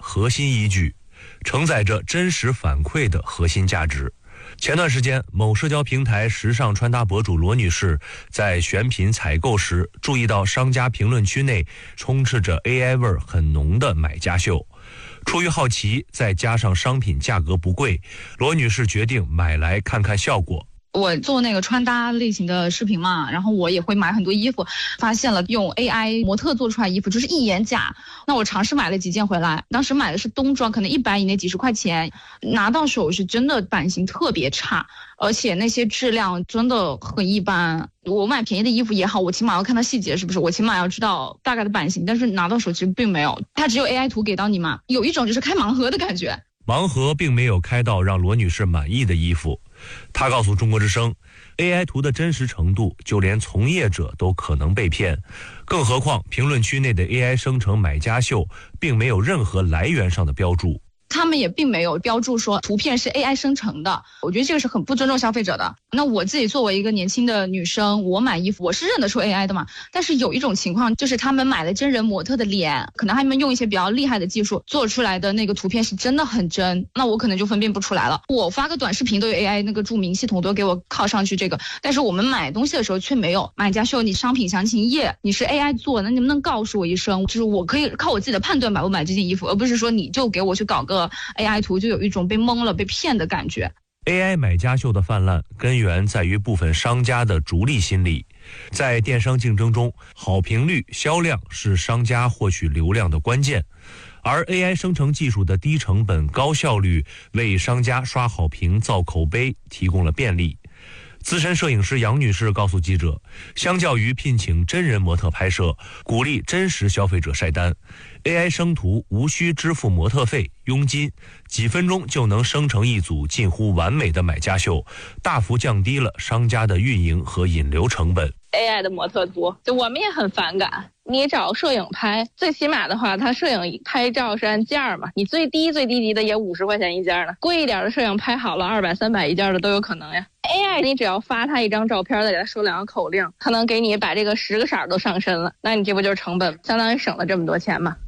核心依据，承载着真实反馈的核心价值。前段时间，某社交平台时尚穿搭博主罗女士在选品采购时，注意到商家评论区内充斥着 AI 味儿很浓的买家秀。出于好奇，再加上商品价格不贵，罗女士决定买来看看效果。 我做那个穿搭类型的视频嘛，然后我也会买很多衣服，发现了用 AI 模特做出来衣服就是一眼假。那我尝试买了几件回来，当时买的是冬装，可能100以内几十块钱，拿到手是真的版型特别差，而且那些质量真的很一般。我买便宜的衣服也好，我起码要看到细节是不是，我起码要知道大概的版型，但是拿到手其实并没有，它只有 AI 图给到你嘛，有一种就是开盲盒的感觉。 盲盒并没有开到让罗女士满意的衣服。她告诉中国之声 ，AI 图的真实程度，就连从业者都可能被骗，更何况评论区内的 AI 生成买家秀，并没有任何来源上的标注。 他们也并没有标注说图片是 AI 生成的，我觉得这个是很不尊重消费者的。那我自己作为一个年轻的女生，我买衣服我是认得出 AI 的嘛，但是有一种情况就是他们买了真人模特的脸，可能他们用一些比较厉害的技术做出来的那个图片是真的很真，那我可能就分辨不出来了。我发个短视频都有 AI 那个注明系统都给我靠上去这个，但是我们买东西的时候却没有。买家秀你商品详情页你是 AI 做，那你能不能告诉我一声，就是我可以靠我自己的判断买不买这件衣服，而不是说你就给我去搞个AI 图，就有一种被蒙了被骗的感觉。 AI 买家秀的泛滥根源在于部分商家的逐利心理。在电商竞争中，好评率、销量是商家获取流量的关键，而 AI 生成技术的低成本、高效率为商家刷好评、造口碑提供了便利。资深摄影师杨女士告诉记者，相较于聘请真人模特拍摄，鼓励真实消费者晒单， AI 生图无需支付模特费、佣金，几分钟就能生成一组近乎完美的买家秀，大幅降低了商家的运营和引流成本。 AI 的模特图，就我们也很反感。你找摄影拍，最起码的话，它摄影拍照是按件嘛，你最低级的也50块钱一件呢，贵一点的摄影拍好了200、300一件的都有可能呀。AI 你只要发它一张照片，再给它说2个口令，它能给你把这个10个色都上身了，那你这不就是成本，相当于省了这么多钱嘛。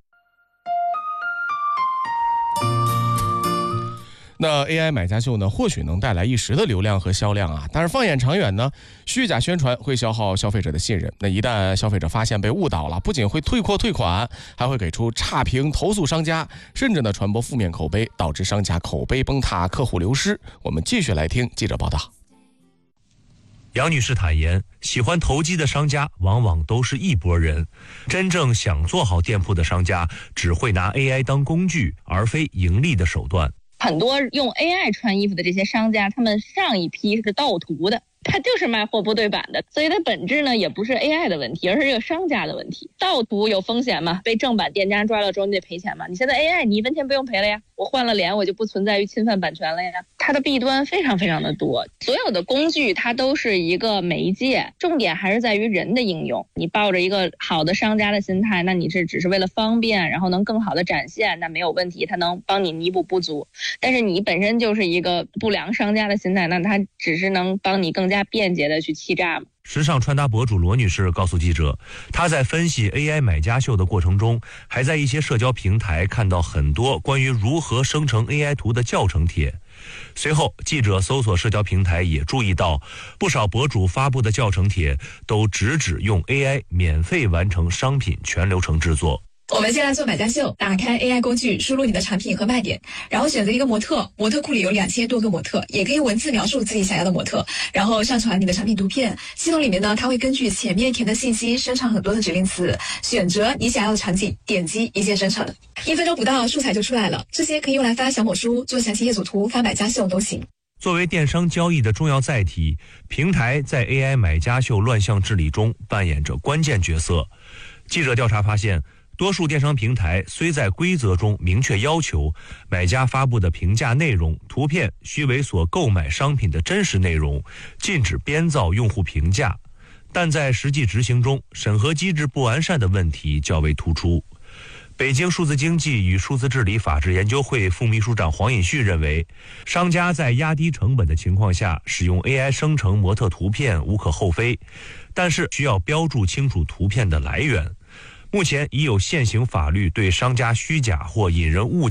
那 AI 买家秀呢，或许能带来一时的流量和销量啊，但是放眼长远呢，虚假宣传会消耗消费者的信任。那一旦消费者发现被误导了，不仅会退款，还会给出差评投诉商家，甚至呢传播负面口碑，导致商家口碑崩塌，客户流失。我们继续来听记者报道。 杨女士坦言，喜欢投机的商家往往都是一拨人，真正想做好店铺的商家只会拿 AI 当工具，而非盈利的手段。 很多用 AI 穿衣服的这些商家，他们上一批是盗图的，它就是卖货不对版的，所以它本质呢也不是 AI 的问题，而是这个商家的问题。盗图有风险吗？被正版店家抓了之后你得赔钱吗？你现在 AI 你1分钱不用赔了呀，我换了脸我就不存在于侵犯版权了呀。它的弊端非常的多，所有的工具它都是一个媒介，重点还是在于人的应用。你抱着一个好的商家的心态，那你是只是为了方便，然后能更好的展现，那没有问题，它能帮你弥补不足。但是你本身就是一个不良商家的心态，那它只是能帮你更加便捷的去欺诈嘛。 时尚穿搭博主罗女士告诉记者，她在分析 AI 买家秀的过程中，还在一些社交平台看到很多关于如何生成 AI 图的教程帖。随后记者搜索社交平台，也注意到不少博主发布的教程帖都直指用 AI 免费完成商品全流程制作。 我们先来做买家秀，打开 AI 工具，输入你的产品和卖点，然后选择一个模特，模特库里有2000多个模特，也可以文字描述自己想要的模特，然后上传你的产品图片。系统里面呢，它会根据前面填的信息生成很多的指令词，选择你想要的场景，点击一键生成，1分钟不到素材就出来了。这些可以用来发小某书、做详情页组图、发买家秀都行。 作为电商交易的重要载体，平台在 AI 买家秀乱象治理中扮演着关键角色。记者调查发现，多数电商平台虽在规则中明确要求买家发布的评价内容、图片须为所购买商品的真实内容，禁止编造用户评价，但在实际执行中，审核机制不完善的问题较为突出。北京数字经济与数字治理法治研究会副秘书长黄尹旭认为，商家在压低成本的情况下使用 AI 生成模特图片无可厚非，但是需要标注清楚图片的来源。目前已有现行法律对商家虚假或引人误解